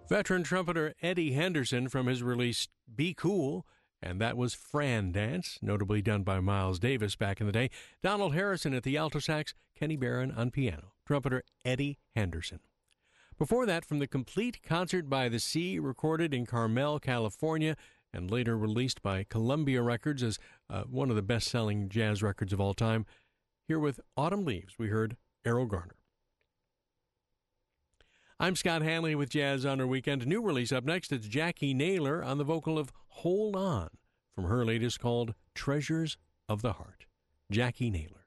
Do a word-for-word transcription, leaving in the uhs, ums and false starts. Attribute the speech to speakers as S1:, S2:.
S1: Veteran trumpeter Eddie Henderson from his release Be Cool, and that was Fran Dance, notably done by Miles Davis back in the day. Donald Harrison at the alto sax, Kenny Barron on piano, trumpeter Eddie Henderson. Before that, from the Complete Concert by the Sea, recorded in Carmel, California, and later released by Columbia Records as uh, one of the best-selling jazz records of all time. Here with Autumn Leaves, we heard Errol Garner. I'm Scott Hanley with Jazz on Our Weekend. A new release up next. It's Jackie Naylor on the vocal of Hold On from her latest called Treasures of the Heart. Jackie Naylor.